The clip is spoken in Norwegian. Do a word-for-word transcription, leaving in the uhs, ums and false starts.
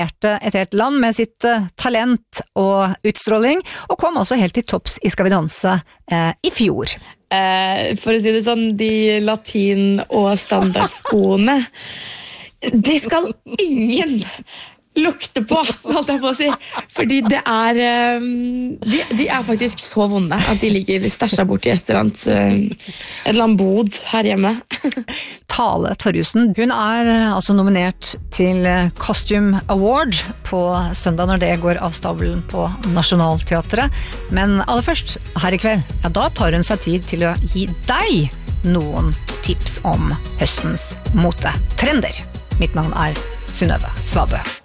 et helt land med sitt uh, talent og utstråling, og kom også helt til topps i Skal vi danse uh, i fjor. Eh, for å si det sånn, de latin- og standardskoene, det skal ingen lukte på, holdt jeg på å si. Fordi det er um, de, de er faktisk så vonde at de ligger stasja bort i et eller annet uh, et eller annet bod her hjemme. Tale Torjussen, hun er altså nominert til Costume Award på søndag når det går av stabelen på Nationaltheatret. Men aller først, her i kveld, ja, da tar hun seg tid til å gi deg noen tips om høstens motetrender. Mitt navn er Synnøve Svabø.